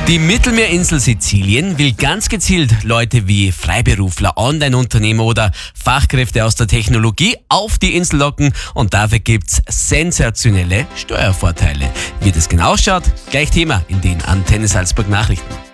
Die Mittelmeerinsel Sizilien will ganz gezielt Leute wie Freiberufler, Online-Unternehmer oder Fachkräfte aus der Technologie auf die Insel locken und dafür gibt's sensationelle Steuervorteile. Wie das genau ausschaut, gleich Thema in den Antenne Salzburg Nachrichten.